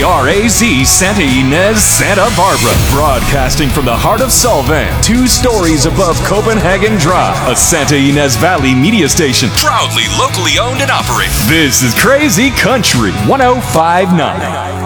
KRAZ Santa Ynez, Santa Barbara. Broadcasting from the heart of Solvang, 2 stories above Copenhagen Drive. A Santa Ynez Valley media station, proudly locally owned and operated. This is Crazy Country 1059.